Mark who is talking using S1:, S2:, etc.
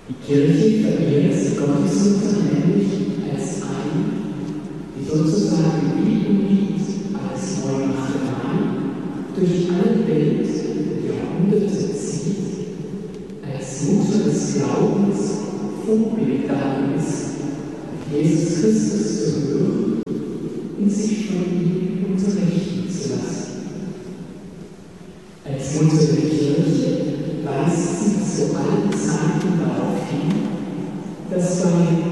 S1: Die Kirche verehrt Gottesmutter nämlich als ein, die sozusagen wie und Lied als Neumacherei durch alle Welt und Jahrhunderte zieht, als Mutter des Glaubens Vorbild darin ist, auf Jesus Christus zu hören und sich von ihm unterrichten zu lassen. Als Mutter der Kirche weist sie zu allen Zeiten darauf hin, dass bei